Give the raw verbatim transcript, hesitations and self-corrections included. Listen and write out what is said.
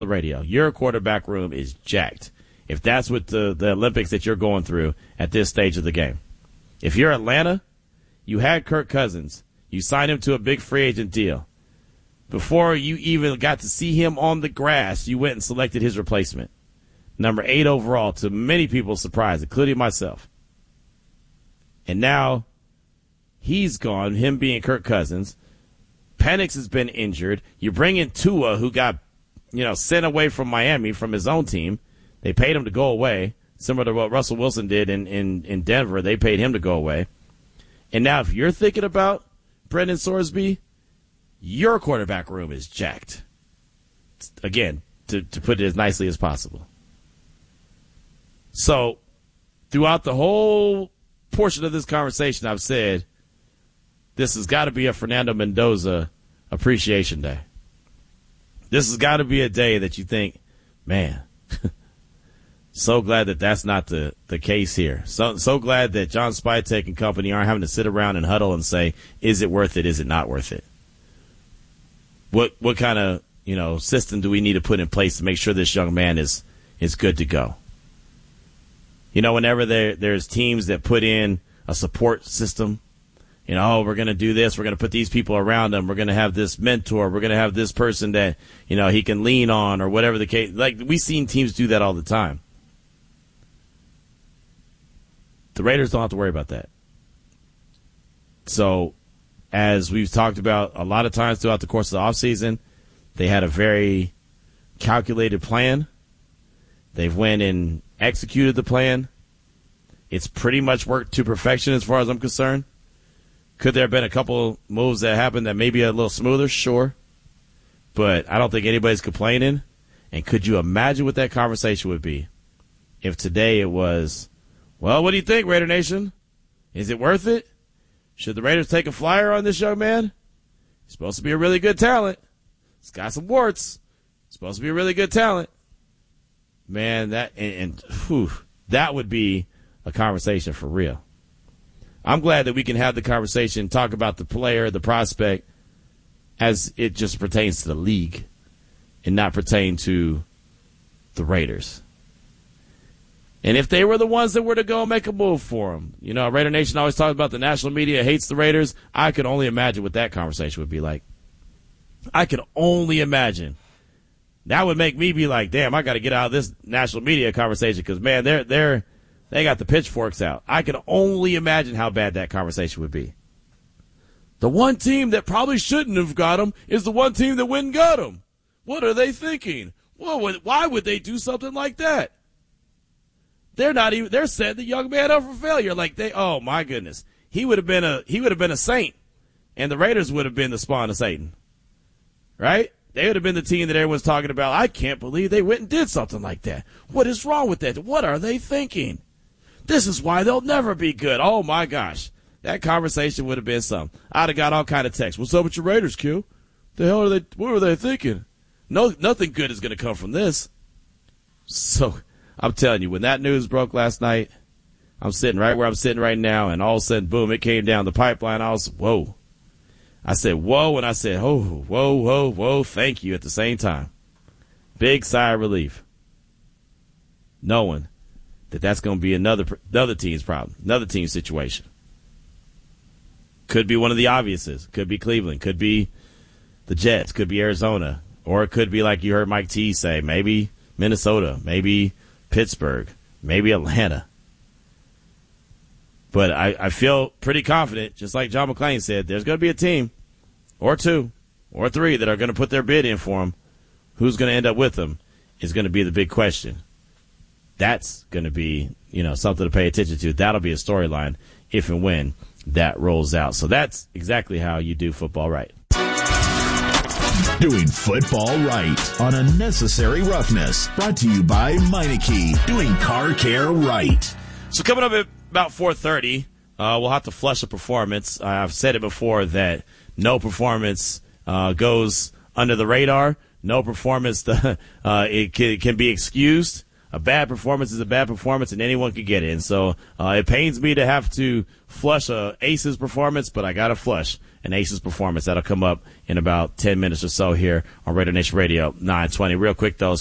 the radio. Your quarterback room is jacked. If that's what the, the Olympics that you're going through at this stage of the game. If you're Atlanta, you had Kirk Cousins. You signed him to a big free agent deal. Before you even got to see him on the grass, you went and selected his replacement. Number eight overall, to many people's surprise, including myself. And now he's gone, him being Kirk Cousins. Penix has been injured. You bring in Tua, who got, you know, sent away from Miami from his own team. They paid him to go away, similar to what Russell Wilson did in, in, in Denver. They paid him to go away. And now if you're thinking about Brendan Sorsby, your quarterback room is jacked. Again, to, to put it as nicely as possible. So throughout the whole portion of this conversation, I've said this has got to be a Fernando Mendoza appreciation day. This has got to be a day that you think, man, so glad that that's not the, the case here. So so glad that John Spytek and company aren't having to sit around and huddle and say, is it worth it? Is it not worth it? What what kind of, you know, system do we need to put in place to make sure this young man is is good to go? You know, whenever there there's teams that put in a support system, you know, oh, we're going to do this. We're going to put these people around him. We're going to have this mentor. We're going to have this person that, you know, he can lean on or whatever the case. Like, we've seen teams do that all the time. The Raiders don't have to worry about that. So, as we've talked about a lot of times throughout the course of the offseason, they had a very calculated plan. They've went and executed the plan. It's pretty much worked to perfection as far as I'm concerned. Could there have been a couple moves that happened that may be a little smoother? Sure. But I don't think anybody's complaining. And could you imagine what that conversation would be if today it was, well, what do you think, Raider Nation? Is it worth it? Should the Raiders take a flyer on this young man? He's supposed to be a really good talent. He's got some warts. He's supposed to be a really good talent. Man, that and, and whew, that would be a conversation for real. I'm glad that we can have the conversation, talk about the player, the prospect, as it just pertains to the league and not pertain to the Raiders. And if they were the ones that were to go make a move for him, you know, Raider Nation always talks about the national media hates the Raiders. I could only imagine what that conversation would be like. I could only imagine. That would make me be like, damn, I got to get out of this national media conversation because, man, they're they're they got the pitchforks out. I could only imagine how bad that conversation would be. The one team that probably shouldn't have got him is the one team that went and got him. What are they thinking? Well, why would they do something like that? They're not even. They're setting the young man up for failure. Like they. Oh my goodness, he would have been a. He would have been a saint, and the Raiders would have been the spawn of Satan. Right? They would have been the team that everyone's talking about. I can't believe they went and did something like that. What is wrong with that? What are they thinking? This is why they'll never be good. Oh my gosh, that conversation would have been something. I'd have got all kind of texts. What's up with your Raiders, Q? The hell are they? What were they thinking? No, nothing good is going to come from this. So. I'm telling you, when that news broke last night, I'm sitting right where I'm sitting right now, and all of a sudden, boom, it came down the pipeline. I was, whoa. I said, whoa, and I said, oh, whoa, whoa, whoa, thank you at the same time. Big sigh of relief. Knowing that that's going to be another another team's problem, another team's situation. Could be one of the obviouses. Could be Cleveland. Could be the Jets. Could be Arizona. Or it could be like you heard Mike T say, maybe Minnesota, maybe Pittsburgh, maybe Atlanta. But I, I feel pretty confident, just like John McClain said, there's going to be a team or two or three that are going to put their bid in for him. Who's going to end up with them is going to be the big question. That's going to be, you know, something to pay attention to. That'll be a storyline if and when that rolls out. So that's exactly how you do football right. Doing football right on Unnecessary Roughness. Brought to you by Meineke. Doing car care right. So coming up at about four thirty, uh, we'll have to flush a performance. Uh, I've said it before that no performance uh, goes under the radar. No performance uh, it can, can be excused. a bad performance is a bad performance, and anyone could get it. And so uh, it pains me to have to flush a Aces performance, but I got to flush an Aces performance. That'll come up in about ten minutes or so here on Raider Nation Radio nine twenty. Real quick, though,